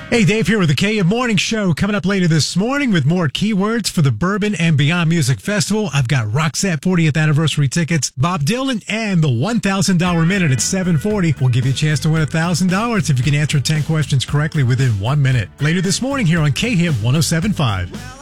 Hey, Dave here with the KM Morning Show. Coming up later this morning with more keywords for the Bourbon and Beyond Music Festival. I've got Roxette 40th Anniversary tickets, Bob Dylan, and the $1,000 minute at 7:40. We'll give you a chance to win $1,000 if you can answer 10 questions correctly within 1 minute. Later this morning here on KHIM 107.5.